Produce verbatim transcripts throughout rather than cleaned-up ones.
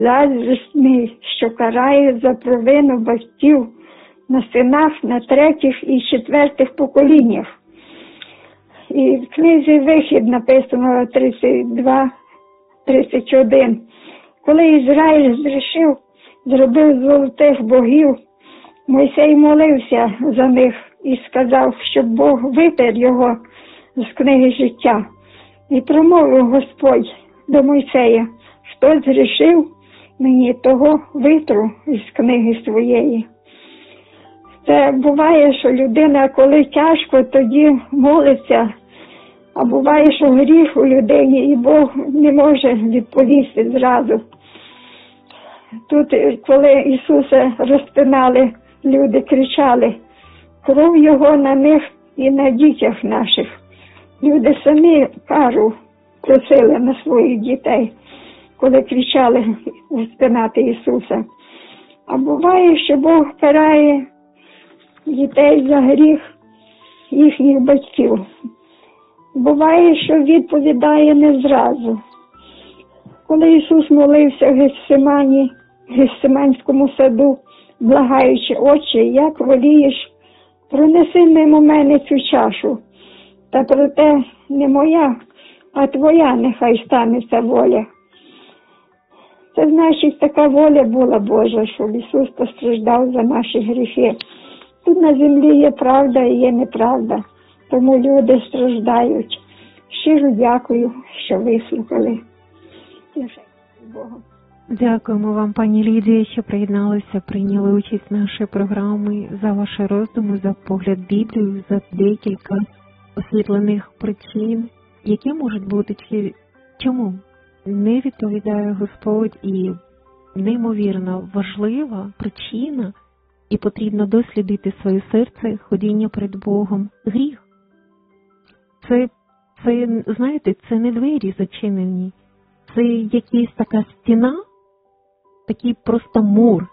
заздрісний, що карає за провину батьків на синах, на третіх і четвертих поколіннях. І в книзі «Вихід» написано тридцять два тридцять один. Коли Ізраїль згрішив, зробив золотих богів, Мойсей молився за них і сказав, щоб Бог витер його з книги життя. І промовив Господь до Мойсея: хто згрішив, мені того витру із книги своєї. Це буває, що людина, коли тяжко, тоді молиться, а буває, що гріх у людині, і Бог не може відповісти зразу. Тут, коли Ісуса розпинали, люди кричали: кров Його на них і на дітях наших. Люди самі кару просили на своїх дітей, коли кричали розпинати Ісуса. А буває, що Бог карає дітей за гріх їхніх батьків. Буває, що відповідає не зразу. Коли Ісус молився в Гефсимані, в Гефсиманському саду, благаючи: Отче, як волієш, пронеси мимо мене цю чашу. Та проте не моя, а твоя нехай станеться воля. Це значить, така воля була Божа, щоб Ісус постраждав за наші гріхи. Тут на землі є правда і є неправда, тому люди страждають. Щиро дякую, що вислухали. Дякуємо вам, пані Лідія, що приєдналися, прийняли участь в нашій програмі, за ваші роздуми, за погляд Біблію, за декілька освітлених причин, які можуть бути, чи чому не відповідає Господь, і неймовірно важлива причина, і потрібно дослідити своє серце, ходіння перед Богом. Гріх. Це, це, знаєте, це не двері зачинені. Це якась така стіна, такий просто мур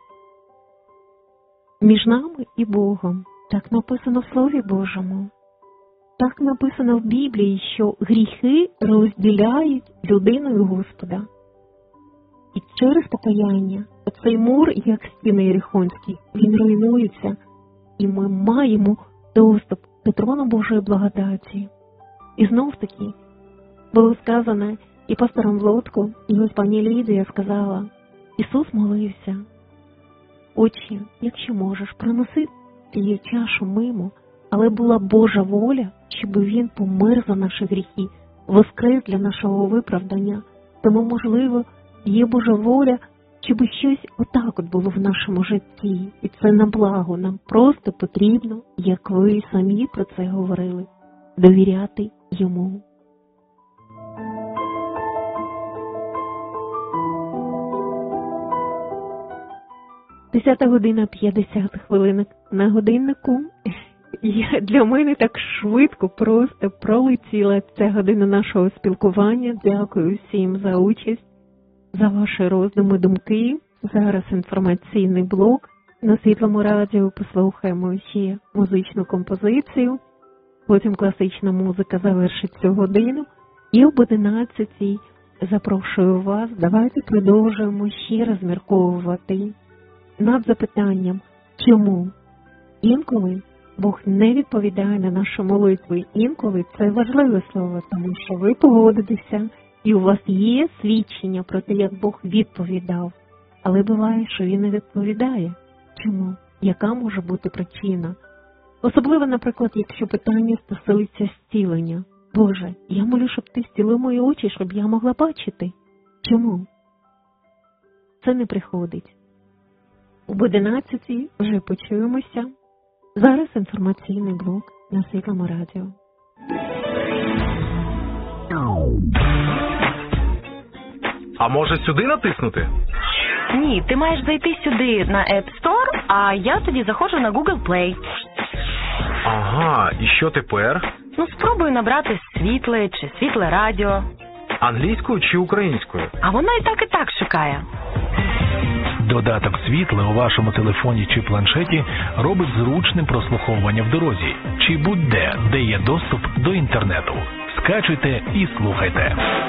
між нами і Богом. Так написано в Слові Божому. Так написано в Біблії, що гріхи розділяють людину і Господа. І через покаяння цей мур, як стіни Єрихонські, він руйнується, і ми маємо доступ до трону Божої благодаті. І знов таки було сказано і пастором Влодку, і ось пані Лідія сказала: Ісус молився: Отче, якщо можеш, проноси її чашу мимо, але була Божа воля, щоб Він помер за наші гріхи, воскрес для нашого виправдання. Тому, можливо, є Божа воля, щоб щось отак от було в нашому житті. І це на благо. Нам просто потрібно, як ви самі про це говорили, довіряти Йому. Десята година п'ятдесят хвилин на годиннику. Я, для мене так швидко просто пролетіла ця година нашого спілкування. Дякую всім за участь, за ваші роздуми, думки. Зараз інформаційний блок. На Світлому радіо послухаємо ще музичну композицію. Потім класична музика завершить цю годину. І об одинадцятій запрошую вас. Давайте продовжуємо ще розмірковувати над запитанням, чому інколи Бог не відповідає на наші молитви. Інколи це важливе слово, тому що ви погодитеся, і у вас є свідчення про те, як Бог відповідав. Але буває, що Він не відповідає. Чому? Яка може бути причина? Особливо, наприклад, якщо питання стосується зцілення. Боже, я молю, щоб ти зцілив мої очі, щоб я могла бачити. Чому? Це не приходить. Об одинадцятій вже почуємося. Зараз інформаційний блок на Світлому радіо. А може сюди натиснути? Ні, ти маєш зайти сюди на App Store, а я тоді заходжу на Google Play. Ага, і що тепер? Ну, спробую набрати світле чи світле радіо. Англійською чи українською? А воно і так, і так шукає. Додаток «Світле» у вашому телефоні чи планшеті робить зручним прослуховування в дорозі чи будь-де, де є доступ до інтернету. Скачуйте і слухайте.